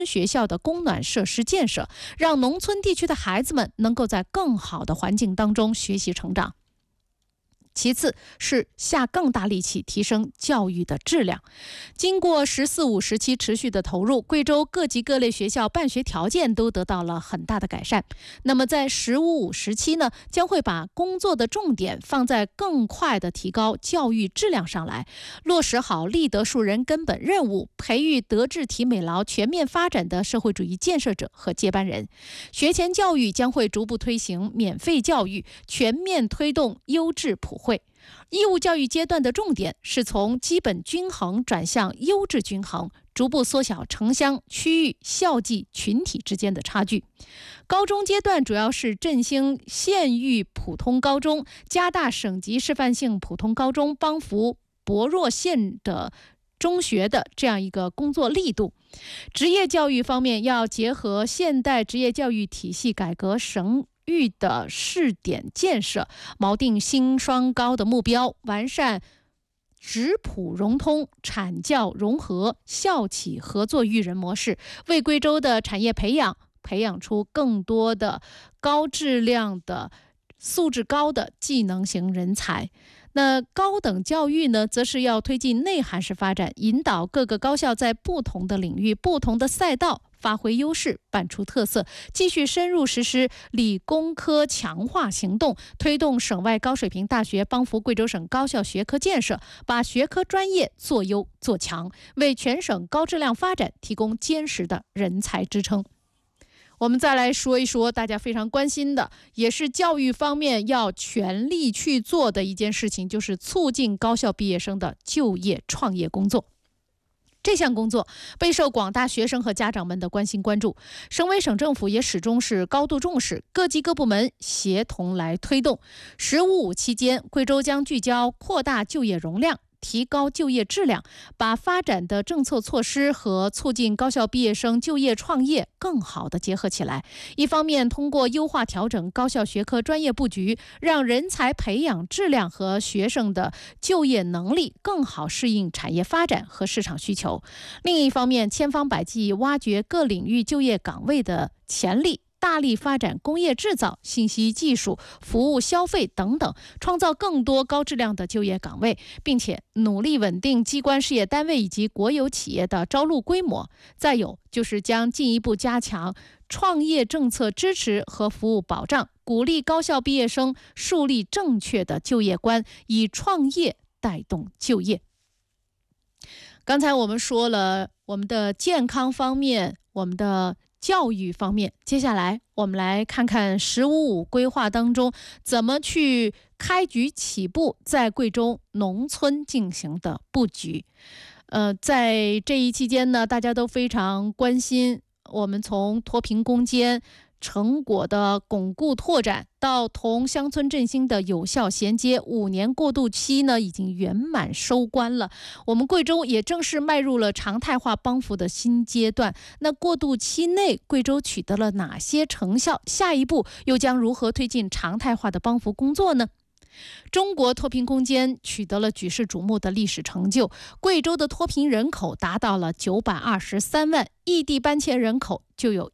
学校的供暖设施建设，让农村地区的孩子们能够在更好的环境当中学习成长。其次是下更大力气提升教育的质量。经过“十四五”时期持续的投入，贵州各级各类学校办学条件都得到了很大的改善。那么在“十五五”时期呢，将会把工作的重点放在更快的提高教育质量上来，落实好立德树人根本任务，培育德智体美劳全面发展的社会主义建设者和接班人。学前教育将会逐步推行免费教育，全面推动优质普惠。义务教育阶段的重点是从基本均衡转向优质均衡，逐步缩小城乡、区域、校际、群体之间的差距。高中阶段主要是振兴县域普通高中，加大省级示范性普通高中帮扶薄弱县的中学的这样一个工作力度。职业教育方面，要结合现代职业教育体系改革省域的试点建设，锚定新双高的目标，完善职普融通、产教融合、校企合作育人模式，为贵州的产业培养出更多的高质量的、素质高的技能型人才。那高等教育呢，则是要推进内涵式发展，引导各个高校在不同的领域、不同的赛道发挥优势，办出特色，继续深入实施理工科强化行动，推动省外高水平大学帮扶贵州省高校学科建设，把学科专业做优做强，为全省高质量发展提供坚实的人才支撑。我们再来说一说大家非常关心的，也是教育方面要全力去做的一件事情，就是促进高校毕业生的就业创业工作。这项工作备受广大学生和家长们的关心关注，省委省政府也始终是高度重视，各级各部门协同来推动。“十五五”期间，贵州将聚焦扩大就业容量，提高就业质量，把发展的政策措施和促进高校毕业生就业创业更好地结合起来。一方面，通过优化调整高校学科专业布局，让人才培养质量和学生的就业能力更好适应产业发展和市场需求；另一方面，千方百计挖掘各领域就业岗位的潜力，大力发展工业制造、信息技术、服务消费等等，创造更多高质量的就业岗位，并且努力稳定机关事业单位以及国有企业的招录规模。再有就是将进一步加强创业政策支持和服务保障，鼓励高校毕业生树立正确的就业观，以创业带动就业。刚才我们说了我们的健康方面，我们的教育方面，接下来我们来看看“十五五”规划当中怎么去开局起步，在贵州农村进行的布局。在这一期间呢，大家都非常关心我们从脱贫攻坚成果的巩固拓展到同乡村振兴的有效衔接，5年过渡期呢已经圆满收官了。我们贵州也正式迈入了常态化帮扶的新阶段。那过渡期内，贵州取得了哪些成效？下一步又将如何推进常态化的帮扶工作呢？中国脱贫攻坚取得了举世瞩目的历史成就，贵州的脱贫人口达到了923万，异地搬迁人口就有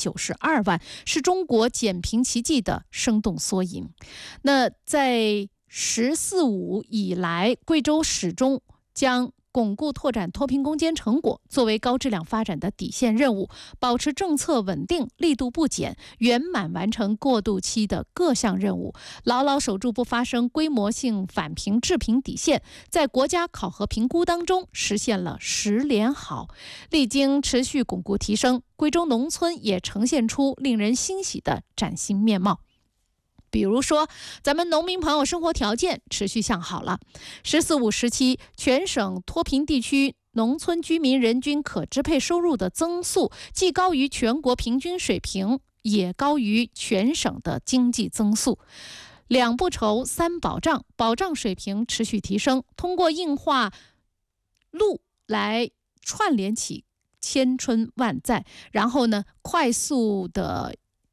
192万，是中国减贫奇迹的生动缩影。那在“十四五”以来，贵州始终将巩固拓展脱贫攻坚成果作为高质量发展的底线任务，保持政策稳定，力度不减，圆满完成过渡期的各项任务，牢牢守住不发生规模性返贫致贫底线，在国家考核评估当中实现了10连好。历经持续巩固提升，贵州农村也呈现出令人欣喜的崭新面貌。比如说，咱们农民朋友生活条件持续向好了。“十四五”时期，全省脱贫地区农村居民人均可支配收入的增速既高于全国平均水平，也高于全省的经济增速。2不愁3保障，保障水平持续提升。通过硬化路来串联起千春万载，然后呢，快速的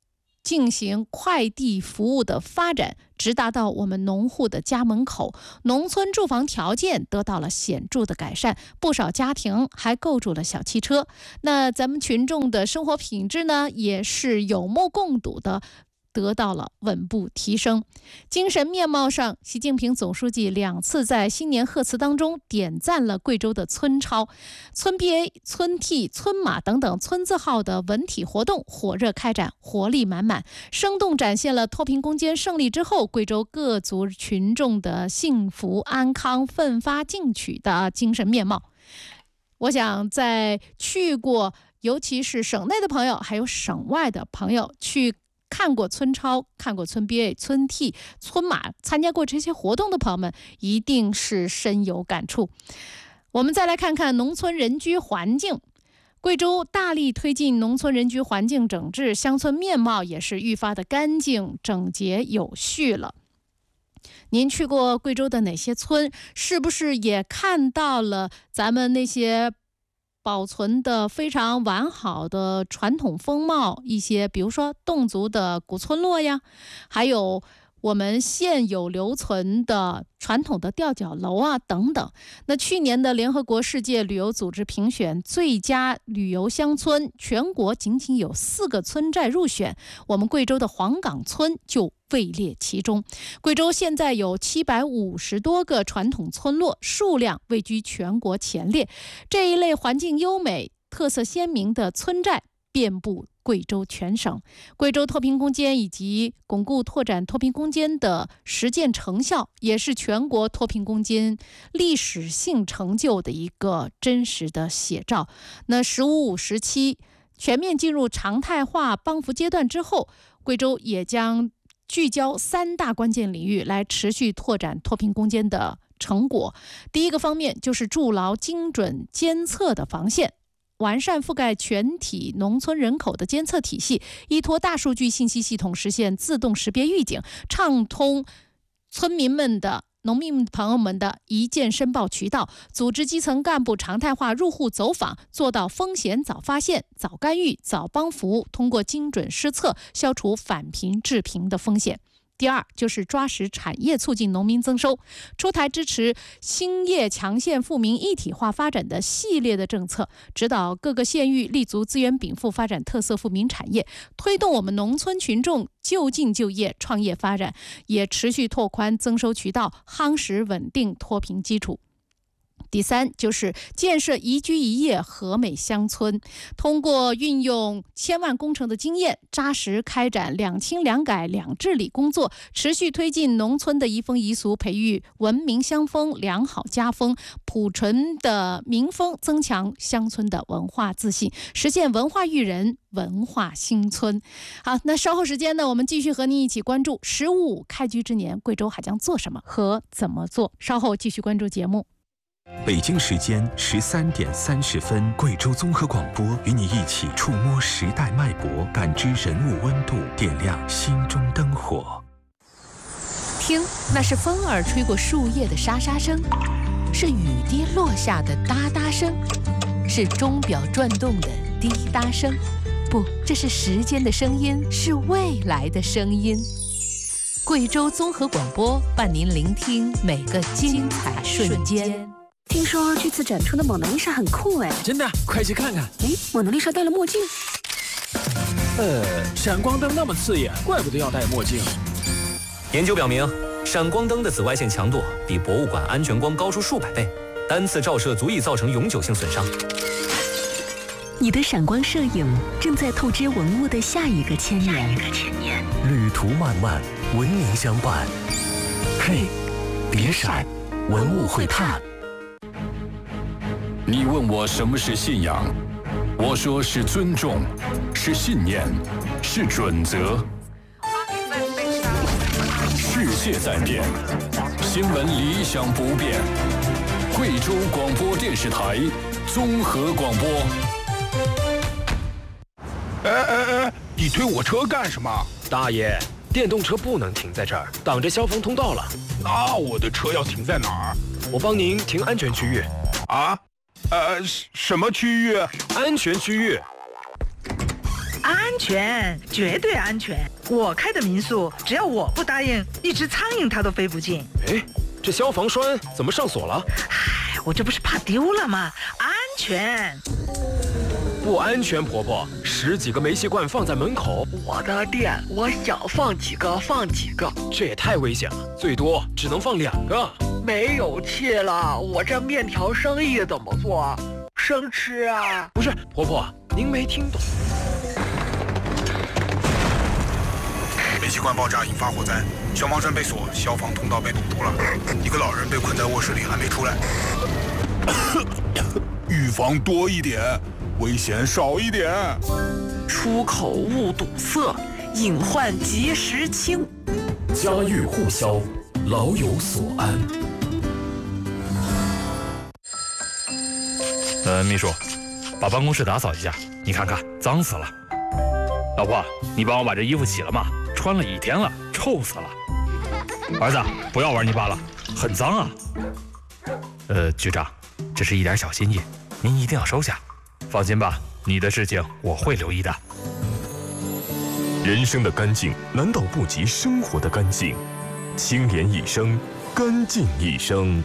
进行快递服务的发展，直达到我们农户的家门口，农村住房条件得到了显著的改善，不少家庭还购入了小汽车。那咱们群众的生活品质呢，也是有目共睹的得到了稳步提升。精神面貌上，习近平总书记2次在新年贺词当中点赞了贵州的村超、村 BA、村 T、村马等等村字号的文体活动火热开展，活力满满，生动展现了脱贫攻坚胜利之后贵州各族群众的幸福安康、奋发进取的精神面貌。我想在去过，尤其是省内的朋友，还有省外的朋友去看过村超、看过村 BA、村 T、村马，参加过这些活动的朋友们，一定是深有感触。我们再来看看农村人居环境。贵州大力推进农村人居环境整治，乡村面貌也是愈发的干净、整洁、有序了。您去过贵州的哪些村？是不是也看到了咱们那些保存的非常完好的传统风貌，一些比如说侗族的古村落呀，还有我们现有留存的传统的吊脚楼啊等等。那去年的联合国世界旅游组织评选最佳旅游乡村，全国仅仅有4个村寨入选，我们贵州的黄岗村就位列其中。贵州现在有750多个传统村落，数量位居全国前列。这一类环境优美、特色鲜明的村寨遍布贵州全省。贵州脱贫攻坚以及巩固拓展脱贫攻坚的实践成效，也是全国脱贫攻坚历史性成就的一个真实的写照。那“15-5”时期全面进入常态化帮扶阶段之后，贵州也将聚焦3大关键领域来持续拓展脱贫攻坚的成果。第一个方面就是筑牢精准监测的防线，完善覆盖全体农村人口的监测体系，依托大数据信息系统实现自动识别预警，畅通村民们的、农民朋友们的一键申报渠道，组织基层干部常态化入户走访，做到风险早发现、早干预、早帮扶，通过精准施策消除返贫致贫的风险。第二就是抓实产业促进农民增收，出台支持兴业强县富民一体化发展的系列的政策，指导各个县域立足资源禀赋发展特色富民产业，推动我们农村群众就近就业创业发展，也持续拓宽增收渠道，夯实稳定脱贫基础。第三就是建设宜居宜业和美乡村，通过运用千万工程的经验，扎实开展两清两改两治理工作，持续推进农村的移风易俗，培育文明乡风、良好家风、朴纯的民风，增强乡村的文化自信，实现文化育人、文化新村。好，那稍后时间呢，我们继续和您一起关注“15-5”开局之年，贵州还将做什么和怎么做？稍后继续关注节目。 北京时间13点30分，贵州综合广播与你一起触摸时代脉搏，感知人物温度，点亮心中灯火。 听，那是风儿吹过树叶的沙沙声，是雨滴落下的哒哒声，是钟表转动的滴答声。不，这是时间的声音，是未来的声音。贵州综合广播伴您聆听每个精彩瞬间。 听说这次展出的蒙娜丽莎很酷哎！ 真的，快去看看！ 哎，蒙娜丽莎戴了墨镜。 闪光灯那么刺眼，怪不得要戴墨镜。 研究表明，闪光灯的紫外线强度比博物馆安全光高出数百倍，单次照射足以造成永久性损伤。 你的闪光摄影正在透支文物的下一个千年。 旅途漫漫，文明相伴。嘿，别闪，文物会探。 你问我什么是信仰，我说是尊重，是信念，是准则。世界在变，新闻理想不变。贵州广播电视台综合广播。 你推我车干什么？ 大爷，电动车不能停在这儿，挡着消防通道了。 那我的车要停在哪儿？ 我帮您停安全区域。 啊？什么区域？ 安全区域。 安全，绝对安全。我开的民宿，只要我不答应，一只苍蝇它都飞不进。 哎，这消防栓怎么上锁了？ 唉，我这不是怕丢了吗？安全。 不安全，婆婆，10几个煤气罐放在门口。 我的店，我想放几个放几个。 这也太危险了，最多只能放2个。 没有气了，我这面条生意怎么做？生吃啊？ 不是，婆婆，您没听懂。 煤气罐爆炸引发火灾，消防栓被锁，消防通道被堵住了，一个老人被困在卧室里还没出来。预防多一点，危险少一点。 出口勿堵塞，隐患及时清。 家喻户晓，老有所安。 秘书，把办公室打扫一下，你看看脏死了。老婆，你帮我把这衣服洗了吗？穿了1天了，臭死了。儿子，不要玩泥巴了，很脏啊。局长，这是一点小心意，您一定要收下。放心吧，你的事情我会留意的。 人生的干净难道不及生活的干净？清廉一生，干净一生。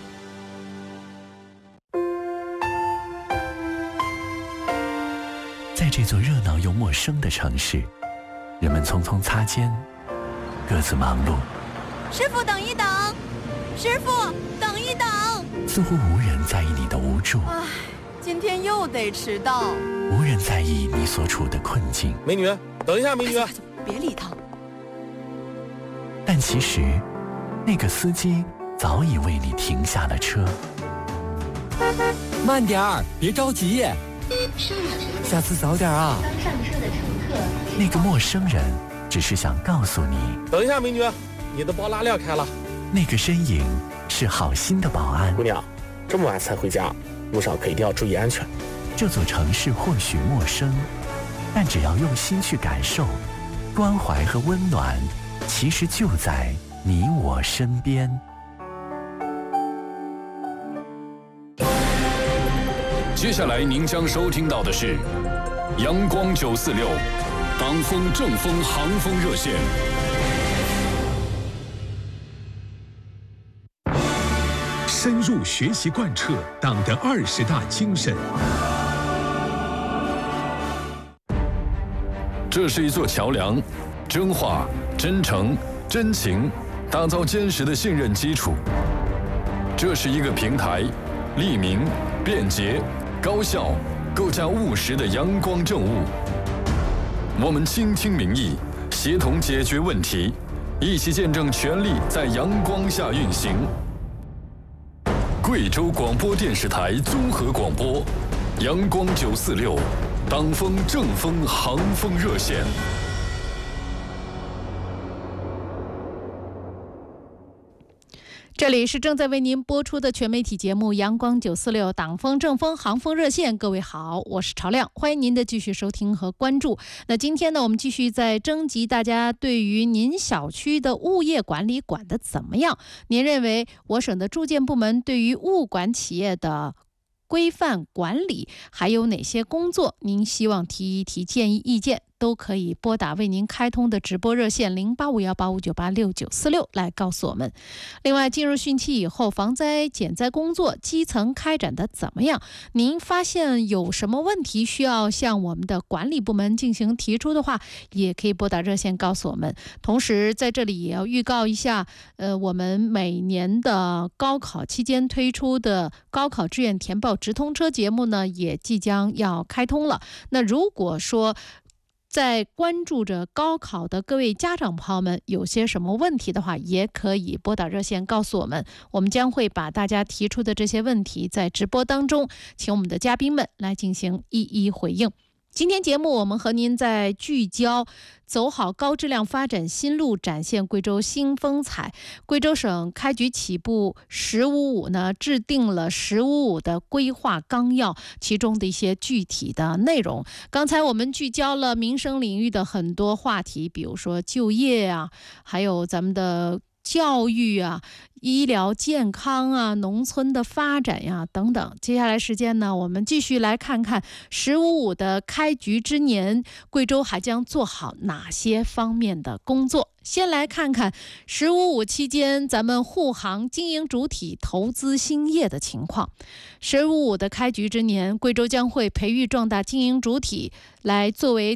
在这座热闹又陌生的城市，人们匆匆擦肩，各自忙碌。 师傅，等一等！师傅，等一等！ 似乎无人在意你的无助， 唉，今天又得迟到。 无人在意你所处的困境。 美女，等一下，美女， 别理他。 但其实，那个司机早已为你停下了车。 慢点儿，别着急。下次早点啊！ 刚上车的乘客， 那个陌生人只是想告诉你， 等一下，美女，你的包拉链开了。 那个身影是好心的保安。 姑娘，这么晚才回家，路上可一定要注意安全。 这座城市或许陌生，但只要用心去感受，关怀和温暖其实就在你我身边。 接下来您将收听到的是阳光946党风正风航风热线。 深入学习贯彻党的20大精神。 这是一座桥梁，真话、真诚、真情，打造坚实的信任基础。这是一个平台，利民、便捷、高效，构架务实的阳光政务。我们倾听民意，协同解决问题，一起见证权力在阳光下运行。贵州广播电视台综合广播，阳光946，党风正风航风热线。 这里是正在为您播出的全媒体节目《阳光946党风正风航风热线》。各位好，我是朝亮，欢迎您的继续收听和关注。那今天呢，我们继续在征集大家对于您小区的物业管理管得怎么样？您认为我省的住建部门对于物管企业的规范管理还有哪些工作您希望提一提建议意见，都可以拨打为您开通的直播热线085185986946来告诉我们。另外，进入汛期以后，防灾减灾工作基层开展的怎么样？您发现有什么问题需要向我们的管理部门进行提出的话，也可以拨打热线告诉我们。同时在这里也要预告一下，我们每年的高考期间推出的高考志愿填报直通车节目呢，也即将要开通了。那如果说在关注着高考的各位家长朋友们有些什么问题的话，也可以拨打热线告诉我们，我们将会把大家提出的这些问题在直播当中请我们的嘉宾们来进行一一回应。今天节目我们和您在聚焦走好高质量发展新路，展现贵州新风采。贵州省开局起步1055呢，制定了1055的规划纲要，其中的一些具体的内容。刚才我们聚焦了民生领域的很多话题，比如说就业啊，还有咱们的教育啊、医疗健康啊、农村的发展呀等等。接下来时间呢，我们继续来看看“15+5”的开局之年，贵州还将做好哪些方面的工作。先来看看“15+5”期间咱们护航经营主体投资兴业的情况。“15+5”的开局之年，贵州将会培育壮大经营主体，来作为